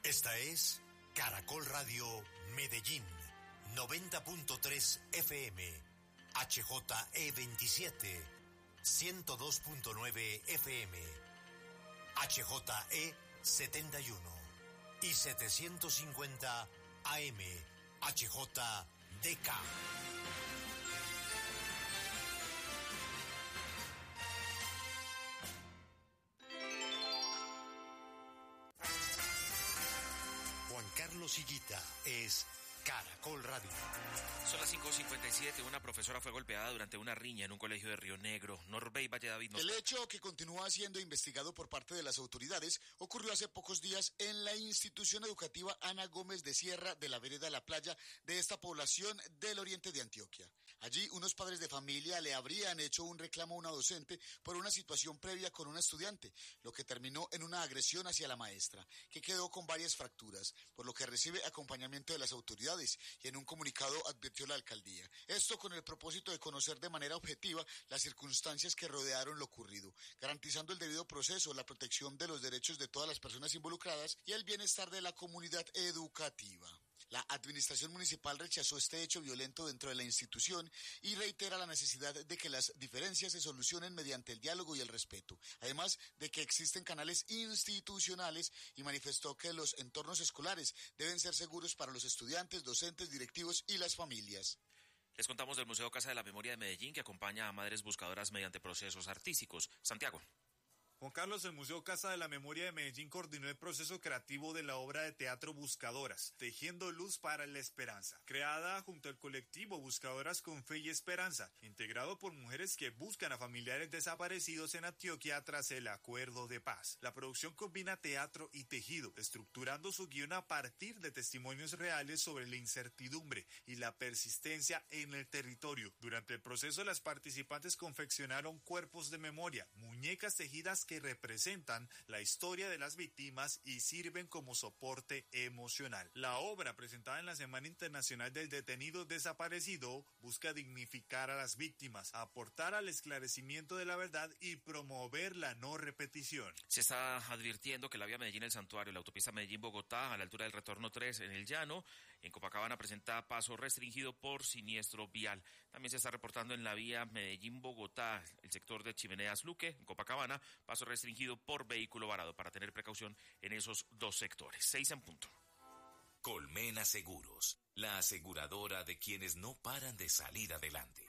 Esta es Caracol Radio Medellín, 90.3 FM, HJE27, 102.9 FM, HJE71 y 750 AM, HJDK. Juan Carlos Higuita es Caracol Radio. Son las 5:57. Una profesora fue golpeada durante una riña en un colegio de Río Negro. Norbey Valle David. El hecho, que continúa siendo investigado por parte de las autoridades, ocurrió hace pocos días en la institución educativa Ana Gómez de Sierra de la vereda La Playa de esta población del oriente de Antioquia. Allí, unos padres de familia le habrían hecho un reclamo a una docente por una situación previa con una estudiante, lo que terminó en una agresión hacia la maestra, que quedó con varias fracturas, por lo que recibe acompañamiento de las autoridades, y en un comunicado advirtió la alcaldía. Esto con el propósito de conocer de manera objetiva las circunstancias que rodearon lo ocurrido, garantizando el debido proceso, la protección de los derechos de todas las personas involucradas y el bienestar de la comunidad educativa. La administración municipal rechazó este hecho violento dentro de la institución y reitera la necesidad de que las diferencias se solucionen mediante el diálogo y el respeto, además de que existen canales institucionales, y manifestó que los entornos escolares deben ser seguros para los estudiantes, docentes, directivos y las familias. Les contamos del Museo Casa de la Memoria de Medellín, que acompaña a madres buscadoras mediante procesos artísticos. Santiago. Juan Carlos, el Museo Casa de la Memoria de Medellín coordinó el proceso creativo de la obra de teatro Buscadoras, Tejiendo Luz para la Esperanza, creada junto al colectivo Buscadoras con Fe y Esperanza, integrado por mujeres que buscan a familiares desaparecidos en Antioquia tras el acuerdo de paz. La producción combina teatro y tejido, estructurando su guión a partir de testimonios reales sobre la incertidumbre y la persistencia en el territorio. Durante el proceso, las participantes confeccionaron cuerpos de memoria, muñecas tejidas que representan la historia de las víctimas y sirven como soporte emocional. La obra, presentada en la Semana Internacional del Detenido Desaparecido, busca dignificar a las víctimas, aportar al esclarecimiento de la verdad y promover la no repetición. Se está advirtiendo que la vía Medellín-El Santuario, la autopista Medellín-Bogotá, a la altura del retorno 3 en el Llano, en Copacabana, presenta paso restringido por siniestro vial. También se está reportando en la vía Medellín-Bogotá, el sector de Chimeneas Luque, en Copacabana, paso restringido por vehículo varado, para tener precaución en esos dos sectores. 6 en punto. Colmena Seguros, la aseguradora de quienes no paran de salir adelante.